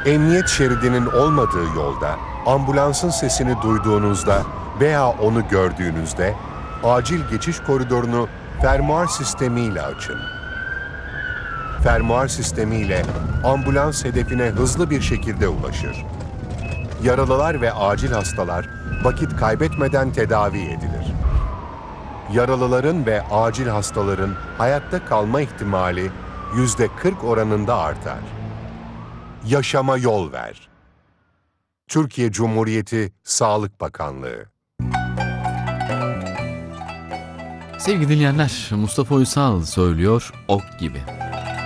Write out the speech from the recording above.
Emniyet şeridinin olmadığı yolda ambulansın sesini duyduğunuzda veya onu gördüğünüzde acil geçiş koridorunu fermuar sistemiyle açın. Fermuar sistemiyle ambulans hedefine hızlı bir şekilde ulaşır. Yaralılar ve acil hastalar vakit kaybetmeden tedavi edilir. Yaralıların ve acil hastaların hayatta kalma ihtimali %40 oranında artar. Yaşama yol ver. Türkiye Cumhuriyeti Sağlık Bakanlığı. Sevgili dinleyenler, Mustafa Uysal söylüyor, ok gibi.